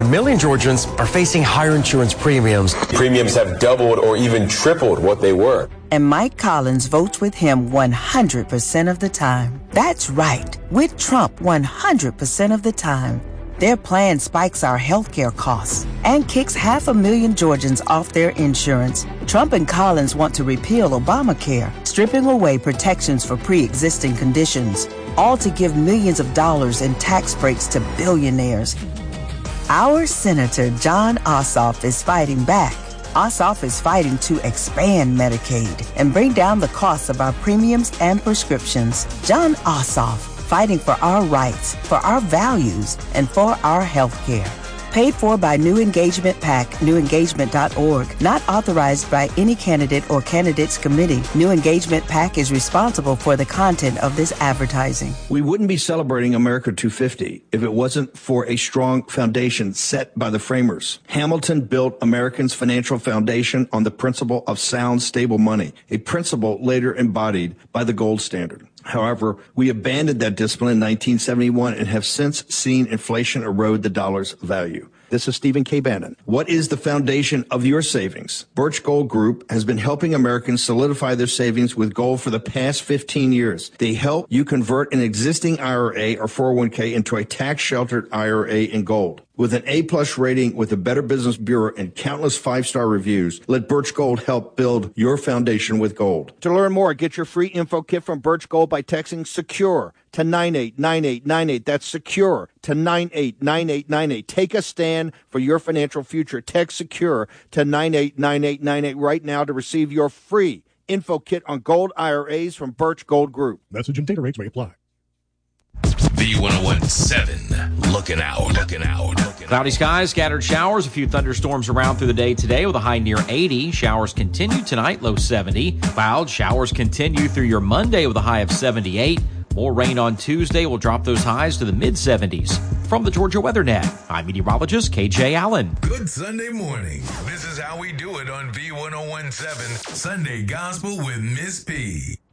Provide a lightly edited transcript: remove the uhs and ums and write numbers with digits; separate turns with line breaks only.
million Georgians are facing higher insurance premiums.
Premiums have doubled or even tripled what they were.
And Mike Collins votes with him 100% of the time. That's right, with Trump 100% of the time. Their plan spikes our healthcare costs and kicks 500,000 Georgians off their insurance. Trump and Collins want to repeal Obamacare, stripping away protections for pre-existing conditions, all to give millions of dollars in tax breaks to billionaires. Our Senator Jon Ossoff is fighting back. Ossoff is fighting to expand Medicaid and bring down the costs of our premiums and prescriptions. Jon Ossoff, fighting for our rights, for our values, and for our health care. Paid for by New Engagement PAC, newengagement.org. Not authorized by any candidate or candidates committee. New Engagement PAC is responsible for the content of this advertising.
We wouldn't be celebrating America 250 if it wasn't for a strong foundation set by the framers. Hamilton built Americans' financial foundation on the principle of sound, stable money, a principle later embodied by the gold standard. However, we abandoned that discipline in 1971 and have since seen inflation erode the dollar's value. This is Stephen K. Bannon. What is the foundation of your savings? Birch Gold Group has been helping Americans solidify their savings with gold for the past 15 years. They help you convert an existing IRA or 401k into a tax-sheltered IRA in gold. With an A-plus rating with the Better Business Bureau and countless five-star reviews, let Birch Gold help build your foundation with gold. To learn more, get your free info kit from Birch Gold by texting SECURE to 989898. That's SECURE to 989898. Take a stand for your financial future. Text SECURE to 989898 right now to receive your free info kit on gold IRAs from Birch Gold Group.
Message and data rates may apply.
B1017, looking out.
Cloudy skies, scattered showers, a few thunderstorms around through the day today with a high near 80. Showers continue tonight, low 70. Cloud showers continue through your Monday with a high of 78. More rain on Tuesday will drop those highs to the mid-70s. From the Georgia Weather Net, I'm meteorologist KJ Allen.
Good Sunday morning. This is how we do it on B1017, Sunday Gospel with Miss P.